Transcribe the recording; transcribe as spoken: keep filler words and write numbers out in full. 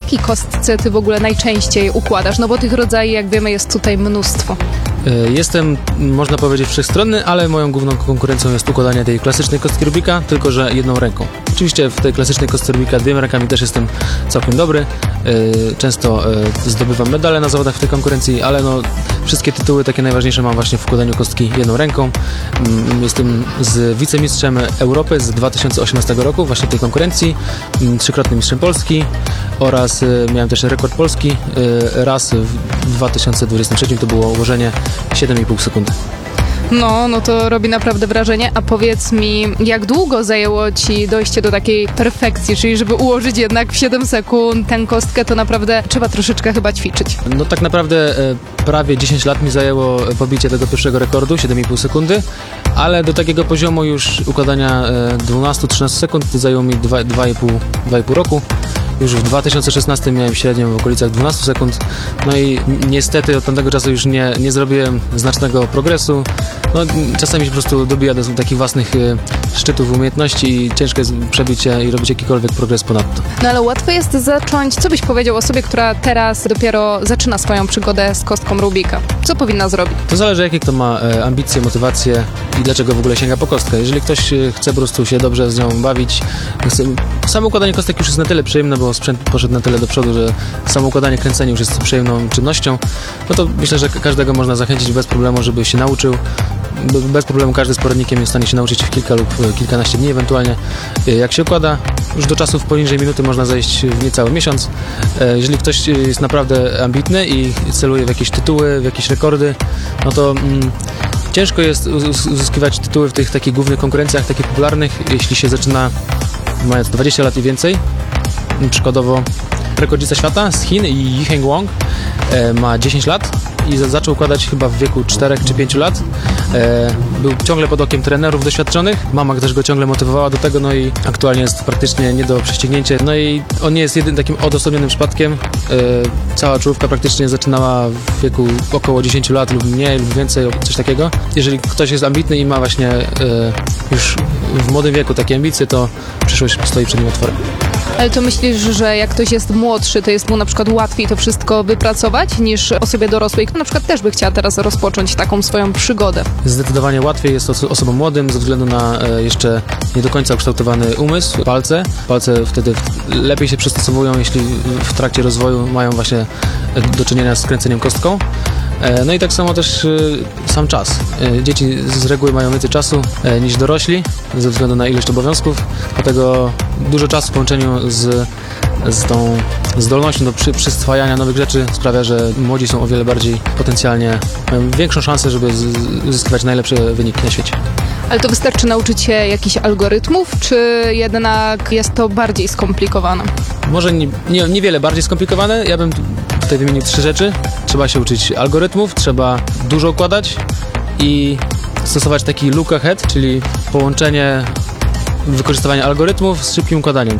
jakiej kostce ty w ogóle najczęściej układasz? No bo tych rodzajów, jak wiemy, jest tutaj mnóstwo. Jestem, można powiedzieć, wszechstronny, ale moją główną konkurencją jest układanie tej klasycznej kostki Rubika, tylko że jedną ręką. Oczywiście w tej klasycznej kostce Rubika dwiema rękami też jestem całkiem dobry. Często zdobywam medale na zawodach w tej konkurencji, ale no, wszystkie tytuły takie najważniejsze mam właśnie w układaniu kostki jedną ręką. Jestem z wicemistrzem Europy z dwa tysiące osiemnastego roku właśnie w tej konkurencji, trzykrotnym mistrzem Polski oraz miałem też rekord Polski raz w dwa tysiące dwudziestym trzecim, to było ułożenie siedem i pół sekundy. No, no to robi naprawdę wrażenie. A powiedz mi, jak długo zajęło ci dojście do takiej perfekcji, czyli żeby ułożyć jednak w siedem sekund tę kostkę, to naprawdę trzeba troszeczkę chyba ćwiczyć. No tak naprawdę e, prawie dziesięć lat mi zajęło pobicie tego pierwszego rekordu, siedem i pół sekundy, ale do takiego poziomu już układania e, dwanaście do trzynastu sekund zajęło mi dwa i pół roku. Już w dwa tysiące szesnastym miałem średnią w okolicach dwunastu sekund, no i niestety od tamtego czasu już nie, nie zrobiłem znacznego progresu. No, czasami się po prostu dobija do takich własnych y, szczytów umiejętności i ciężko jest przebić się i robić jakikolwiek progres ponadto. No ale łatwo jest zacząć. Co byś powiedział osobie, która teraz dopiero zaczyna swoją przygodę z kostką Rubika? Co powinna zrobić? To zależy, jakie kto ma e, ambicje, motywacje i dlaczego w ogóle sięga po kostkę. Jeżeli ktoś e, chce po prostu się dobrze z nią bawić, chce, samo układanie kostek już jest na tyle przyjemne, bo sprzęt poszedł na tyle do przodu, że samo układanie, kręcenie już jest przyjemną czynnością, no to myślę, że każdego można zachęcić bez problemu, żeby się nauczył. Bez problemu każdy z poradnikiem jest w stanie się nauczyć w kilka lub kilkanaście dni ewentualnie. Jak się układa, już do czasów poniżej minuty można zejść w niecały miesiąc. Jeżeli ktoś jest naprawdę ambitny i celuje w jakieś tytuły, w jakieś rekordy, no to mm, ciężko jest uzyskiwać tytuły w tych takich głównych konkurencjach, takich popularnych, jeśli się zaczyna mając dwadzieścia lat i więcej. Przykładowo rekordzista świata z Chin, Yiheng Wong, e, ma dziesięć lat i zaczął układać chyba w wieku czterech czy pięciu lat. E, był ciągle pod okiem trenerów doświadczonych, mama też go ciągle motywowała do tego, no i aktualnie jest praktycznie nie do prześcignięcia. No i on nie jest jedynym takim odosobnionym przypadkiem. E, cała czołówka praktycznie zaczynała w wieku około dziesięciu lat lub mniej, lub więcej, coś takiego. Jeżeli ktoś jest ambitny i ma właśnie e, już w młodym wieku takie ambicje, to przyszłość stoi przed nim otworem. Ale to myślisz, że jak ktoś jest młodszy, to jest mu na przykład łatwiej to wszystko wypracować niż osobie dorosłej, która na przykład też by chciała teraz rozpocząć taką swoją przygodę? Zdecydowanie łatwiej jest oso- osobom młodym ze względu na e, jeszcze nie do końca ukształtowany umysł, palce. Palce wtedy w- lepiej się przystosowują, jeśli w trakcie rozwoju mają właśnie e, do czynienia z kręceniem kostką. E, no i tak samo też e, sam czas. E, dzieci z reguły mają więcej czasu e, niż dorośli ze względu na ilość obowiązków, dlatego dużo czasu w połączeniu z, z tą zdolnością do przy, przyswajania nowych rzeczy sprawia, że młodzi są o wiele bardziej potencjalnie, mają większą szansę, żeby z, uzyskiwać najlepsze wyniki na świecie. Ale to wystarczy nauczyć się jakichś algorytmów, czy jednak jest to bardziej skomplikowane? Może nie, nie, niewiele bardziej skomplikowane. Ja bym tutaj wymienił trzy rzeczy. Trzeba się uczyć algorytmów, trzeba dużo układać i stosować taki look ahead, czyli połączenie wykorzystywania algorytmów z szybkim układaniem.